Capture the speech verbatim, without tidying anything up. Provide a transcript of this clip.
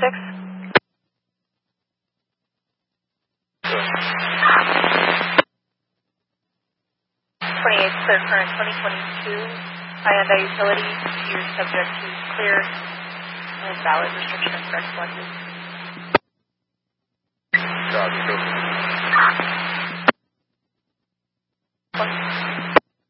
six. twenty-eight, clear current twenty twenty-two. Hyundai Utility. You're subject to clear and valid restriction of correct selected. Roger.